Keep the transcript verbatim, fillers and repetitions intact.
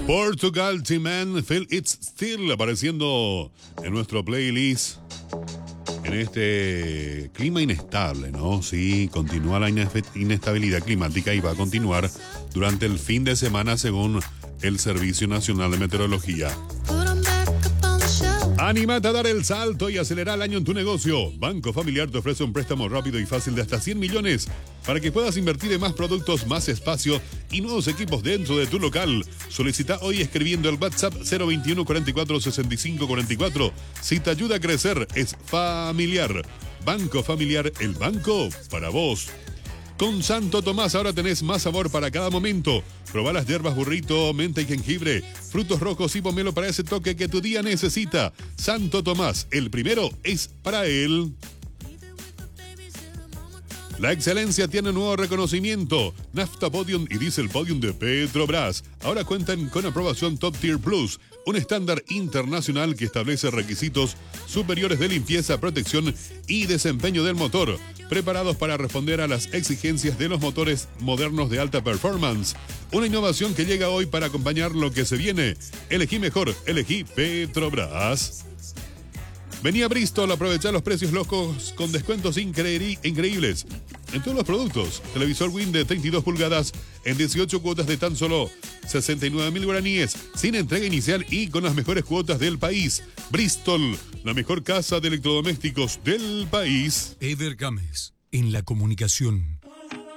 Portugal T-Man, Feel It's Still, apareciendo en nuestro playlist en este clima inestable, ¿no? Sí, continúa la inestabilidad climática y va a continuar durante el fin de semana según el Servicio Nacional de Meteorología. Anímate a dar el salto y acelerar el año en tu negocio. Banco Familiar te ofrece un préstamo rápido y fácil de hasta cien millones para que puedas invertir en más productos, más espacio y nuevos equipos dentro de tu local. Solicita hoy escribiendo el WhatsApp cero veintiuno, cuarenta y cuatro, sesenta y cinco cuarenta y cuatro. Si te ayuda a crecer, es Familiar. Banco Familiar, el banco para vos. Con Santo Tomás ahora tenés más sabor para cada momento. Probá las hierbas burrito, menta y jengibre, frutos rojos y pomelo para ese toque que tu día necesita. Santo Tomás, el primero es para él. La excelencia tiene nuevo reconocimiento. Nafta Podium y Diesel Podium de Petrobras ahora cuentan con aprobación Top Tier Plus, un estándar internacional que establece requisitos superiores de limpieza, protección y desempeño del motor, preparados para responder a las exigencias de los motores modernos de alta performance. Una innovación que llega hoy para acompañar lo que se viene. Elegí mejor, elegí Petrobras. Vení a Bristol a aprovechar los precios locos con descuentos incre- increíbles en todos los productos. Televisor Win de treinta y dos pulgadas en dieciocho cuotas de tan solo sesenta y nueve mil guaraníes, sin entrega inicial y con las mejores cuotas del país. Bristol, la mejor casa de electrodomésticos del país. Eder Gámez, en la comunicación.